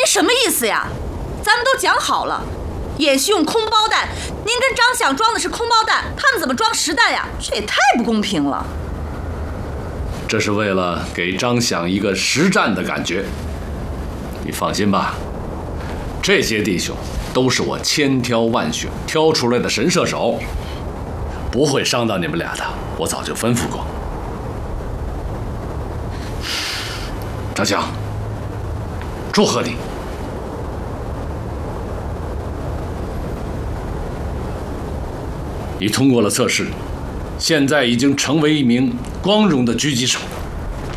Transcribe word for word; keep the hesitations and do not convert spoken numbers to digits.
您什么意思呀？咱们都讲好了，演习用空包弹，您跟张想装的是空包弹，他们怎么装实弹呀？这也太不公平了。 这是为了给张想一个实战的感觉。你放心吧，这些弟兄都是我千挑万选挑出来的神射手，不会伤到你们俩的，我早就吩咐过。张想，祝贺你！你通过了测试，现在已经成为一名光荣的狙击手。